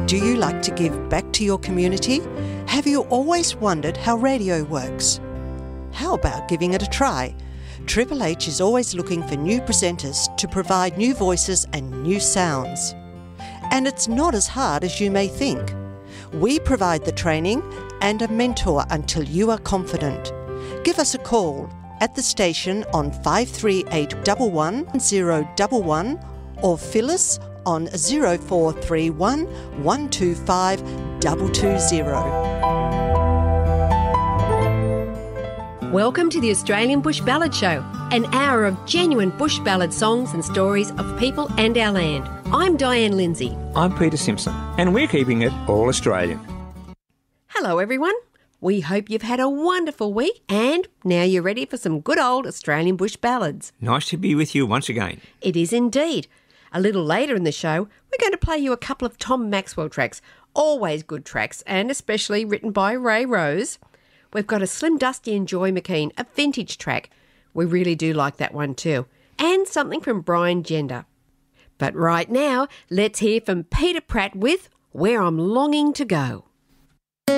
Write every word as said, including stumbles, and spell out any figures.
Do you like to give back to your community? Have you always wondered how radio works? How about giving it a try? Triple H is always looking for new presenters to provide new voices and new sounds. And it's not as hard as you may think. We provide the training and a mentor until you are confident. Give us a call at the station on five three eight one one zero one one or Phyllis on zero four three one one two five two two zero. Welcome to the Australian Bush Ballad Show, an hour of genuine bush ballad songs and stories of people and our land. I'm Diane Lindsay. I'm Peter Simpson, and we're keeping it all Australian. Hello everyone. We hope you've had a wonderful week and now you're ready for some good old Australian bush ballads. Nice to be with you once again. It is indeed. A little later in the show, we're going to play you a couple of Tom Maxwell tracks, always good tracks and especially written by Ray Rose. We've got a Slim Dusty and Joy McKean, a vintage track. We really do like that one too. And something from Brian Gender. But right now, let's hear from Peter Pratt with Where I'm Longing to Go.